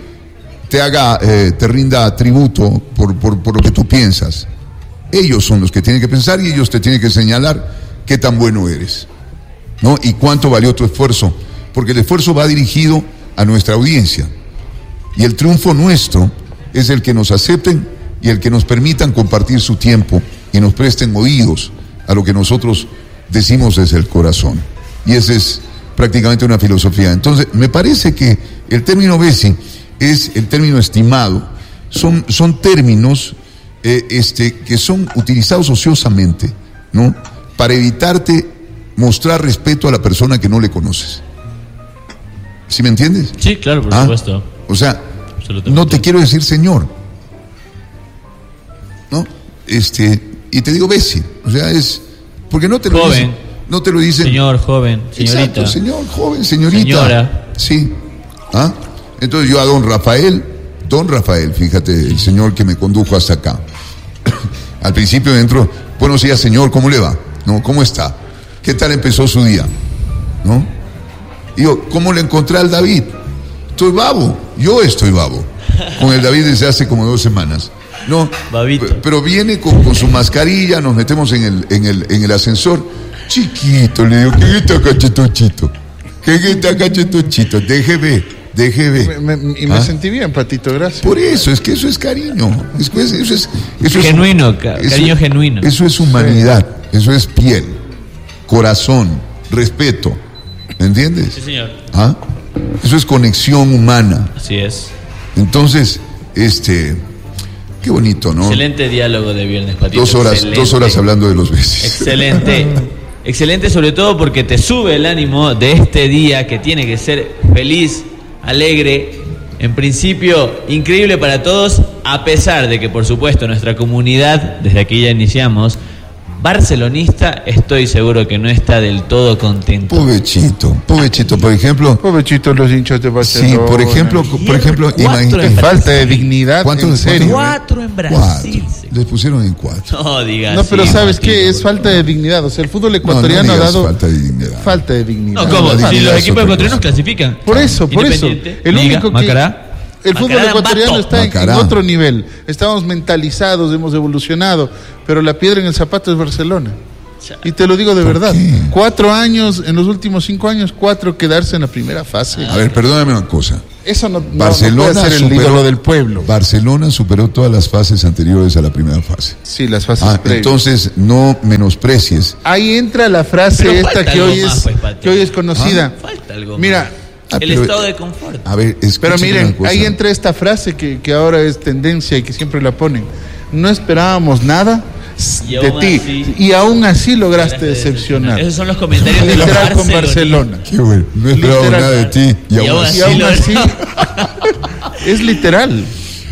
te rinda tributo por lo que tú piensas. Ellos son los que tienen que pensar y ellos te tienen que señalar qué tan bueno eres, ¿no? Y cuánto valió tu esfuerzo, porque el esfuerzo va dirigido a nuestra audiencia. Y el triunfo nuestro es el que nos acepten y el que nos permitan compartir su tiempo y nos presten oídos a lo que nosotros decimos desde el corazón. Y esa es prácticamente una filosofía. Entonces, me parece que el término Bessi es el término estimado. Son términos que son utilizados ociosamente, ¿no? Para evitarte mostrar respeto a la persona que no le conoces. ¿Sí me entiendes? Sí, claro, por supuesto. O sea, no te quiero decir señor, ¿no? Y te digo Bessi, o sea, es porque no te lo joven, dicen, no te lo dicen. Señor, joven, señorita. Exacto, señor, joven, señorita. Señora. Sí. Entonces yo a don Rafael, fíjate, el señor que me condujo hasta acá. Al principio dentro, buenos días, señor, ¿cómo le va? ¿No? ¿Cómo está? ¿Qué tal empezó su día? ¿No? Y yo, ¿cómo le encontré al David? Estoy babo, yo estoy babo. Con el David desde hace como 2 semanas. No, pero viene con su mascarilla, nos metemos en el ascensor. Chiquito, le digo, ¿qué está cachetuchito? ¿Qué está cachetuchito? Déjeme. Me sentí bien, Patito, gracias. Por eso, es que eso es cariño. Eso es genuino, cariño genuino. Eso es humanidad, eso es piel, corazón, respeto. ¿Me entiendes? Sí, señor. Eso es conexión humana. Así es. Entonces, qué bonito, ¿no? Excelente diálogo de viernes, Patito. 2 horas hablando de los besos. Excelente. Excelente, sobre todo porque te sube el ánimo de este día que tiene que ser feliz, alegre, en principio increíble para todos, a pesar de que, por supuesto, nuestra comunidad, desde aquí ya iniciamos, barcelonista, estoy seguro que no está del todo contento. Pobrecito, por ejemplo. Pobrecito los hinchas de Barcelona. Sí, por ejemplo, imagínate. Falta de dignidad. ¿Cuántos en serio? 4 en Brasil. 4. Les pusieron en 4. No digas. No, pero sí, ¿sabes qué? Es falta de dignidad. O sea, el fútbol ecuatoriano ha dado. Falta de dignidad. Falta de dignidad. No, ¿cómo? Si los equipos ecuatorianos clasifican. Por eso. El único que. Macará. El fútbol ecuatoriano está en otro nivel. Estamos mentalizados, hemos evolucionado, pero la piedra en el zapato es Barcelona. Y te lo digo de verdad. qué? 4 años, en los últimos 5 años, 4 quedarse en la primera fase. A ver, perdóname una cosa. Eso no Barcelona puede ser el ídolo del pueblo. Barcelona superó todas las fases anteriores a la primera fase. Sí, las fases previas. Entonces no menosprecies. Ahí entra la frase Pero esta falta que algo hoy, más, es, pues, Pati. que hoy es conocida. Falta algo Mira, más. El pero- estado de confort. A ver, pero escúchame miren, una cosa. ahí entra esta frase que ahora es tendencia y que siempre la ponen. No esperábamos nada Y de aún ti así- y aún así lograste Lograste decepcionar. Esos son los comentarios de los Literal con barcelonistas. Barcelona. Qué bueno, no esperaba Literal. nada de ti y Y aún aún así. Y aún lo- así es literal.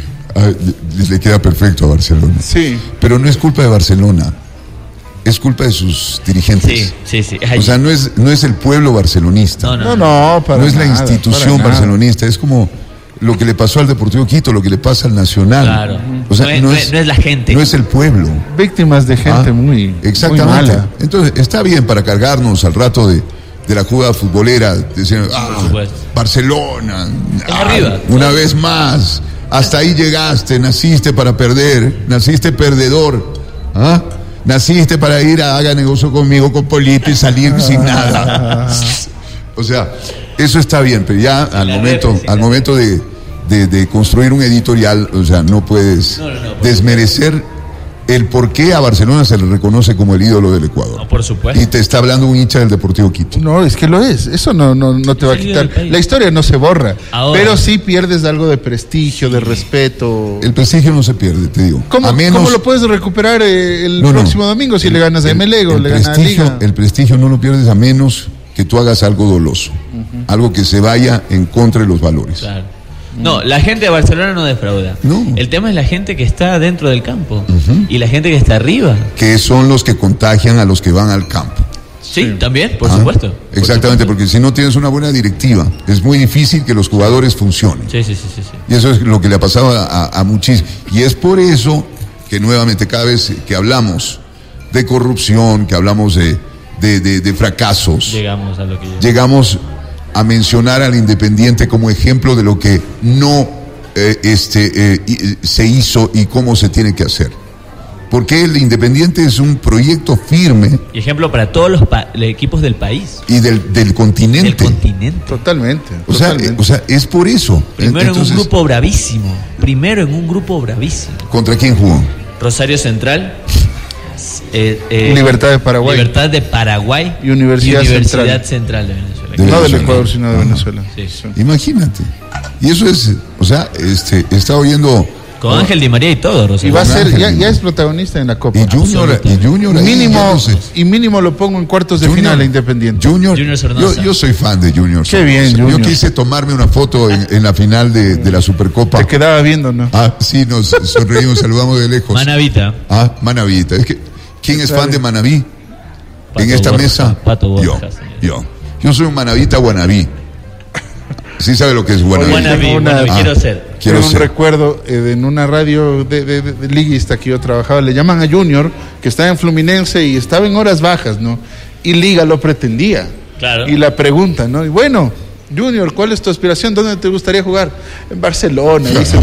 Le queda perfecto a Barcelona. Sí. Pero no es culpa de Barcelona, es culpa de sus dirigentes. Sí. Es O allí. sea, no es el pueblo barcelonista, No, para no es la nada, institución para nada. barcelonista, es como lo que le pasó al Deportivo Quito, lo que le pasa al Nacional. Claro. O sea, No es la gente. No es el pueblo. Víctimas de gente muy Exactamente. muy mala. Entonces, está bien para cargarnos al rato de la jugada futbolera, diciendo, supuesto. Barcelona, arriba. una vez más, hasta ahí llegaste, naciste para perder, naciste perdedor, ¿ah? Naciste para ir a haga negocio conmigo, con Polito y salir sin nada. O sea, eso está bien, pero ya al momento de construir un editorial, o sea, no puedes No, desmerecer el por qué a Barcelona se le reconoce como el ídolo del Ecuador. No, por supuesto. Y te está hablando un hincha del Deportivo Quito. No, es que lo es. Eso no te va a Es el quitar. del país. La historia no se borra. Ahora. Pero sí pierdes algo de prestigio, de respeto. El prestigio no se pierde, te digo. ¿Cómo, A menos, ¿Cómo lo puedes recuperar el No, no. próximo domingo si le ganas a MLEG o le ganas a Liga? El prestigio no lo pierdes a menos que tú hagas algo doloso. Algo que se vaya en contra de los valores. Claro. No, la gente de Barcelona no defrauda. No. El tema es la gente que está dentro del campo y la gente que está arriba. Que son los que contagian a los que van al campo. Sí, también, por ¿Ah? supuesto. Por Exactamente, supuesto. porque si no tienes una buena directiva, es muy difícil que los jugadores funcionen. Sí. Y eso es lo que le ha pasado a muchísimos. Y es por eso que nuevamente cada vez que hablamos de corrupción, que hablamos de fracasos, Llegamos a lo que llegamos a mencionar al Independiente como ejemplo de lo que no se hizo y cómo se tiene que hacer. Porque el Independiente es un proyecto firme Y ejemplo para todos los equipos del país, y del continente. del continente. Totalmente. O sea, es por eso. Primero Entonces, en un grupo bravísimo. ¿contra quién jugó? Rosario Central. Libertad de Paraguay. Libertad de Paraguay Y Universidad Central de Venezuela. De No del Venezuela. Ecuador, sino de Venezuela. Sí. Imagínate. Y eso es, o sea, está oyendo. Con Ángel Di María y todo, Rosario. Y va a ser, Ángel, ya es protagonista en la Copa. Y Junior ahí, Mínimo, ya no sé. y mínimo lo pongo en cuartos de final a Independiente. Junior Sornosa. yo soy fan de Junior. Qué bien, Sornosa. Yo Junior. quise tomarme una foto en la final de la Supercopa. Te quedaba viendo, ¿no? Ah, sí, nos sonreímos, saludamos de lejos. Manavita. Ah, Manavita. Es que, ¿quién es fan de Manaví? Pato En esta Borja, mesa. Pato Borja, señor. Yo soy un manavita guanabí. ¿Sí sabe lo que es guanabí? Guanabí, Una- quiero ser. Quiero Tengo un ser. recuerdo en una radio de liguista que yo trabajaba, le llaman a Junior, que estaba en Fluminense y estaba en horas bajas, ¿no? Y Liga lo pretendía. Claro. Y la pregunta, ¿no? Y bueno, Junior, ¿cuál es tu aspiración? ¿Dónde te gustaría jugar? En Barcelona, dice.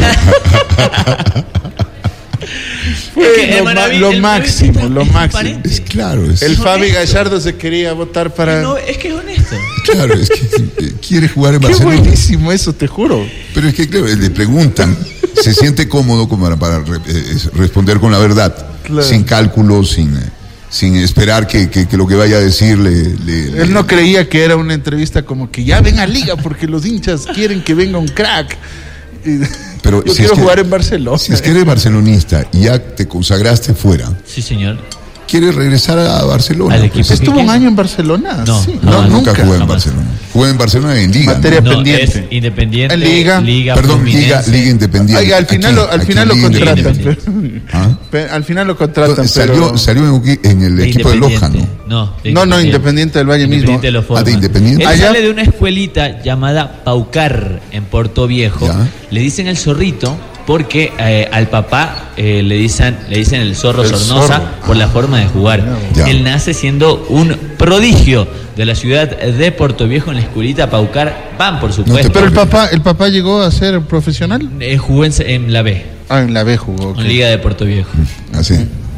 Fue Es que el Manaví- lo el máximo, Manaví lo es máximo. transparente. Es claro, es, El Fabi honesto. Gallardo se quería votar para... No, es que es honesto. claro, es que quiere jugar en Qué Barcelona. buenísimo eso, te juro. Pero es que, claro, le preguntan, se siente cómodo como para responder con la verdad, Claro. sin cálculos, sin esperar que lo que vaya a decir Él no creía que era una entrevista como que ya ven a Liga porque los hinchas quieren que venga un crack. Y Pero yo si quiero es que- jugar en Barcelona. Si es que eres barcelonista y ya te consagraste fuera, Sí, señor. ¿quieres regresar a Barcelona? Al equipo. ¿Estuvo un ¿Qué? año en Barcelona? No, Sí. no, nunca jugué en jamás. Barcelona. Jugué en Barcelona en Liga. Materia ¿no? No, Independiente. es Independiente. Liga. Perdón, Fluminense. Liga Independiente. Oiga, al final, Aquí, al final lo Liga contratan. Independiente. pero- ¿Ah? Al final lo contratan, Salió, pero... salió en el De equipo de Loja, ¿no? Independiente. No, Independiente del Valle mismo. Independiente lo forma. Ah, de Independiente. Él Allá- sale de una escuelita llamada Paucar en Puerto Viejo. Ya. Le dicen el zorrito porque al papá le dicen el zorro El Sornosa zorro. por la forma de jugar. Ya. Él nace siendo un prodigio de la ciudad de Puerto Viejo en la escuelita Paucar. Van, por supuesto. Pero el papá llegó a ser profesional. Jugó en la B, Ah, en la B jugó. ok. en Liga de Puerto Viejo. Así.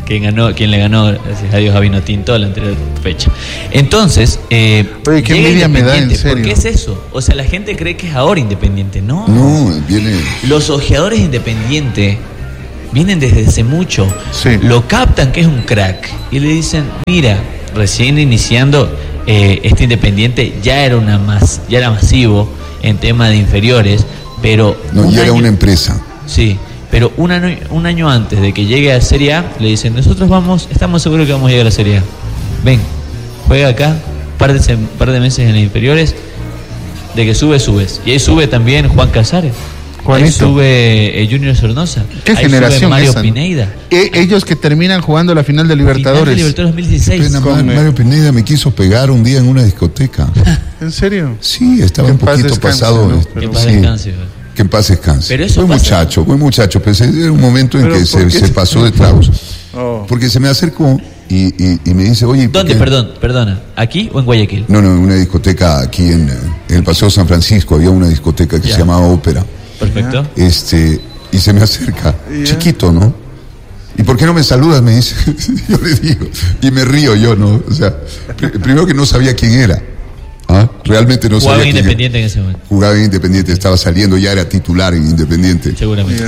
quien le ganó, gracias a Dios, a Vinotinto la anterior fecha. Entonces, Oye, qué envidia me da, en serio. ¿Por qué es eso? O sea, la gente cree que es ahora Independiente. No, viene. Los ojeadores de Independiente vienen desde hace mucho. Sí. Lo captan que es un crack y le dicen, mira, recién iniciando este Independiente ya era masivo en tema de inferiores, pero Ya era una empresa. Sí, pero un año antes de que llegue a Serie A, le dicen, nosotros estamos seguros que vamos a llegar a la Serie A. Ven, juega acá, par de meses en las inferiores, de que subes. Y ahí sube también Juan Casares. Ahí sube Junior Sornosa. ¿Qué ahí generación sube Mario esa, Pineida. Ellos que terminan jugando la final de Libertadores. Final de Libertadores 2016. Mario Pineida me quiso pegar un día en una discoteca. ¿En serio? Sí, estaba un poquito pasado. ¿no? Que en paz descanse. Que en paz descanse. Pero eso buen muchacho. Pensé, era un momento en que se pasó de tragos. Porque se me acercó y me dice, oye, ¿dónde? Perdona. ¿Aquí o en Guayaquil? No, en una discoteca aquí en el Paseo San Francisco. Había una discoteca que se llamaba Ópera. Perfecto. Y se me acerca, chiquito, ¿no? ¿Y por qué no me saludas? Me dice. Yo le digo, y me río yo, ¿no? O sea, primero que no sabía quién era. Realmente no sabía quién era. Jugaba Independiente en ese momento. Jugaba en Independiente, estaba saliendo, ya era titular en Independiente. Seguramente.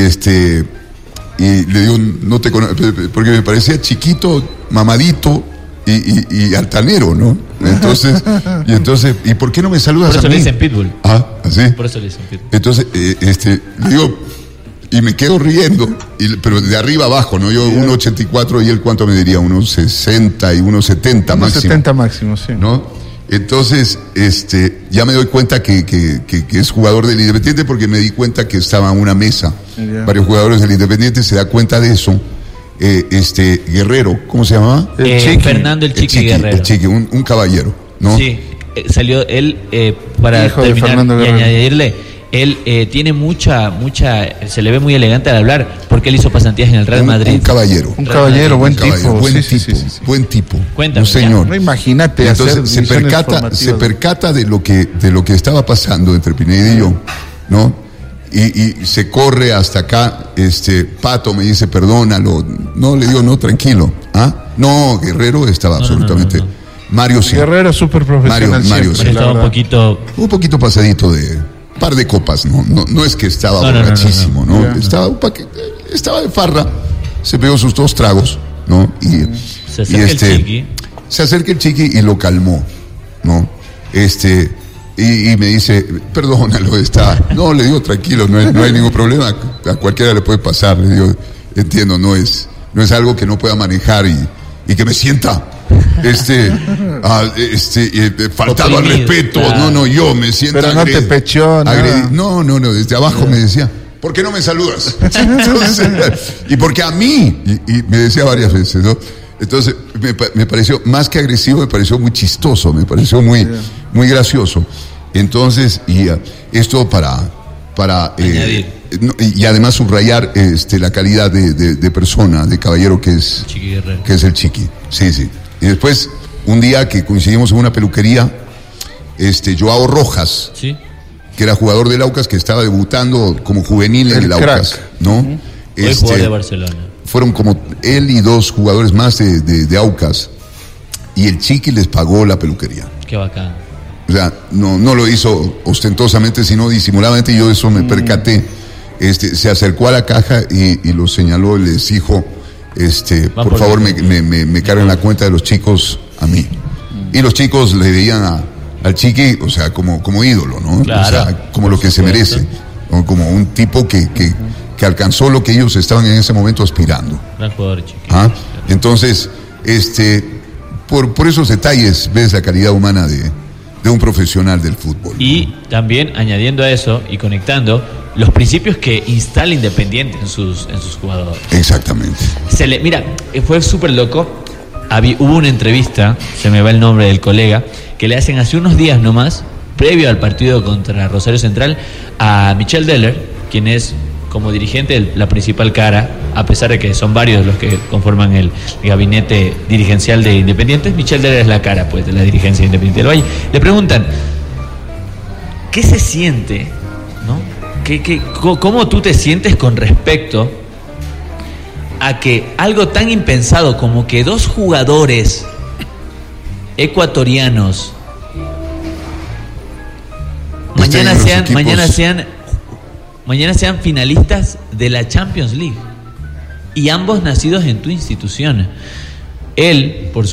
Y le digo, no te conozco, porque me parecía chiquito, mamadito y altanero, ¿no? Entonces, ¿y por qué no me saludas a mí? Por eso le dicen Pitbull. ¿Así? Por eso le dicen Pitbull. Entonces, le digo, y me quedo riendo, pero de arriba abajo, ¿no? Yo 1.84 y él, ¿cuánto me diría? 1.60 y 1.70 máximo. 1.70 máximo, sí. ¿No? Entonces, ya me doy cuenta que es jugador del Independiente, porque me di cuenta que estaba en una mesa. Varios jugadores del Independiente, se da cuenta de eso. Guerrero, ¿cómo se llamaba? Fernando el Chiqui Guerrero. El Chiqui, un caballero, ¿no? Sí, salió él, para Hijo terminar de y añadirle, él tiene mucha, se le ve muy elegante al hablar, porque él hizo pasantías en el Real Madrid. Un caballero. Un caballero, buen tipo. Buen tipo. Cuéntame, un señor. No, imagínate. Entonces se percata de lo que estaba pasando entre Pineda y yo, ¿no? Y se corre hasta acá. Pato me dice, perdónalo. No, le digo, no, tranquilo. No, Guerrero estaba absolutamente. No. Mario sí. Guerrero súper profesional. Mario siempre, estaba un poquito pasadito de par de copas, no es que estaba borrachísimo, ¿no? Estaba de farra, se pegó sus 2 tragos, ¿no? Se acerca el Chiqui. Se acerca el Chiqui y lo calmó, ¿no? Y me dice, perdónalo, no, le digo, tranquilo, no hay ningún problema, a cualquiera le puede pasar, le digo, entiendo, no es algo que no pueda manejar y que me sienta faltado al respeto, claro. No, yo me siento pero no te pechó, no, desde abajo me decía, ¿por qué no me saludas? Entonces, y porque a mí, y me decía varias veces, ¿no? Entonces me pareció, más que agresivo, me pareció muy chistoso, me pareció muy gracioso. Entonces, esto para y además subrayar la calidad de persona, de caballero que es el Chiqui. Sí. Y después, un día que coincidimos en una peluquería, Joao Rojas, ¿sí? Que era jugador del Aucas, que estaba debutando como juvenil en el Aucas, ¿no? Hoy jugador de Barcelona. Fueron como él y 2 jugadores más de Aucas, y el Chiqui les pagó la peluquería. Qué bacán. O sea, no lo hizo ostentosamente, sino disimuladamente, y yo de eso me percaté. Se acercó a la caja y lo señaló y les dijo, por favor, me carguen la cuenta de los chicos a mí. Y los chicos le veían al Chiqui, o sea, como ídolo, ¿no? Claro, o sea, como lo que se merece, ¿no? Como un tipo que alcanzó lo que ellos estaban en ese momento aspirando. Gran jugador, Chiqui. Entonces, por esos detalles ves la calidad humana de un profesional del fútbol. Y también añadiendo a eso y conectando los principios que instala Independiente en sus jugadores. Exactamente. Mira, fue súper loco. Hubo una entrevista, se me va el nombre del colega, que le hacen hace unos días nomás, previo al partido contra Rosario Central, a Michel Deller, quien es, como dirigente, la principal cara, a pesar de que son varios los que conforman el gabinete dirigencial de Independiente. Michel Deller es la cara, pues, de la dirigencia de Independiente del Valle. Le preguntan, ¿qué se siente, no? ¿Cómo tú te sientes con respecto a que algo tan impensado como que dos jugadores ecuatorianos mañana sean finalistas de la Champions League y ambos nacidos en tu institución. Él, por